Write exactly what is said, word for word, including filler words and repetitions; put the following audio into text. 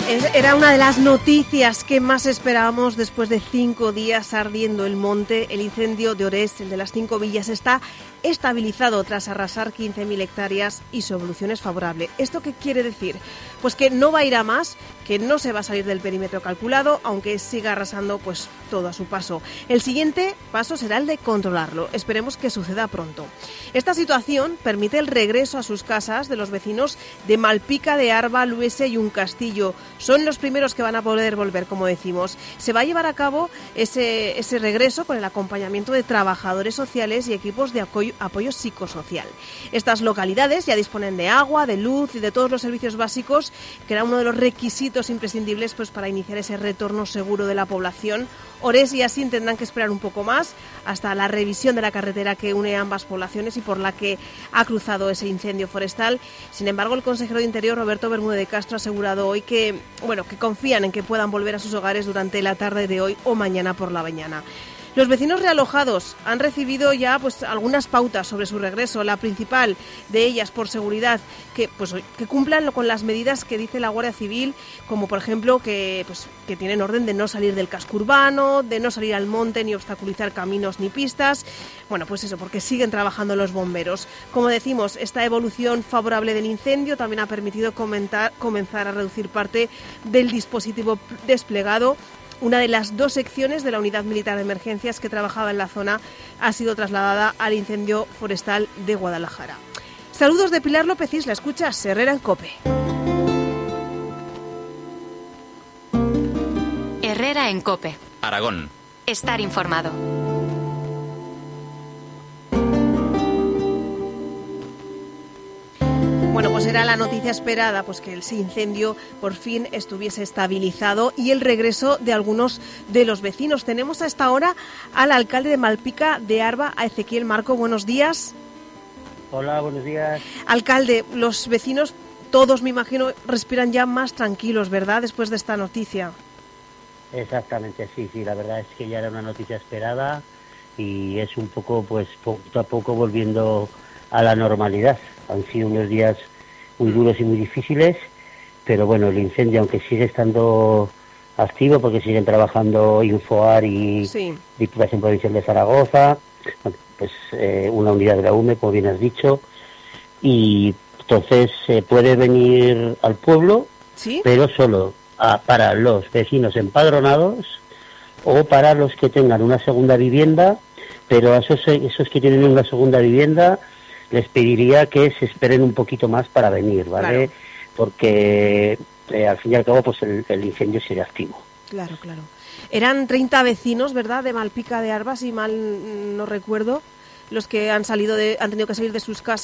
Era una de las noticias que más esperábamos después de cinco días ardiendo el monte. El incendio de Orés, el de las cinco villas, está estabilizado tras arrasar quince mil hectáreas y su evolución es favorable. ¿Esto qué quiere decir? Pues que no va a ir a más, que no se va a salir del perímetro calculado, aunque siga arrasando pues todo a su paso. El siguiente paso será el de controlarlo. Esperemos que suceda pronto. Esta situación permite el regreso a sus casas de los vecinos de Malpica de Arba, Luese y Un Castillo. Son los primeros que van a poder volver, como decimos. Se va a llevar a cabo ese, ese regreso con el acompañamiento de trabajadores sociales y equipos de apoyo, apoyo psicosocial. Estas localidades ya disponen de agua, de luz y de todos los servicios básicos, que era uno de los requisitos imprescindibles pues, para iniciar ese retorno seguro de la población. Orés y Asín tendrán que esperar un poco más hasta la revisión de la carretera que une ambas poblaciones y por la que ha cruzado ese incendio forestal. Sin embargo, el consejero de Interior, Roberto Bermúdez de Castro, ha asegurado hoy que, bueno, que confían en que puedan volver a sus hogares durante la tarde de hoy o mañana por la mañana. Los vecinos realojados han recibido ya pues algunas pautas sobre su regreso. La principal de ellas, por seguridad, que pues que cumplan con las medidas que dice la Guardia Civil, como por ejemplo que pues que tienen orden de no salir del casco urbano, de no salir al monte ni obstaculizar caminos ni pistas. Bueno, pues eso, porque siguen trabajando los bomberos. Como decimos, esta evolución favorable del incendio también ha permitido comentar, comenzar a reducir parte del dispositivo desplegado. Una de las dos secciones de la Unidad Militar de Emergencias que trabajaba en la zona ha sido trasladada al incendio forestal de Guadalajara. Saludos de Pilar López Isla, escuchas Herrera en COPE. Herrera en COPE. Aragón. Estar informado. Bueno, pues era la noticia esperada, pues que ese incendio por fin estuviese estabilizado y el regreso de algunos de los vecinos. Tenemos a esta hora al alcalde de Malpica de Arba, a Ezequiel Marco. Buenos días. Hola, buenos días. Alcalde, los vecinos, todos me imagino, respiran ya más tranquilos, ¿verdad?, después de esta noticia. Exactamente, sí, sí, la verdad es que ya era una noticia esperada y es un poco, pues, poco a poco volviendo a la normalidad. Han sido unos días muy duros y muy difíciles, pero bueno, el incendio, aunque sigue estando activo, porque siguen trabajando Infoar y sí. Diputación Provincial de Zaragoza, pues eh, una unidad de la U M E, como bien has dicho, y entonces se eh, puede venir al pueblo, ¿sí?, pero solo a, para los vecinos empadronados o para los que tengan una segunda vivienda, pero a esos, esos que tienen una segunda vivienda les pediría que se esperen un poquito más para venir, ¿vale? Claro. Porque eh, al fin y al cabo pues el, el incendio sigue activo. Claro, claro. Eran treinta vecinos, ¿verdad?, de Malpica de Arba, si mal no recuerdo, los que han salido de, han tenido que salir de sus casas.